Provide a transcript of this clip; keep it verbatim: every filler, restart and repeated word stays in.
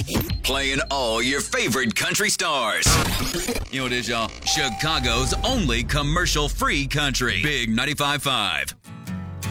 Playing all your favorite country stars. You know what it is, y'all? Chicago's only commercial-free country. Big ninety-five point five.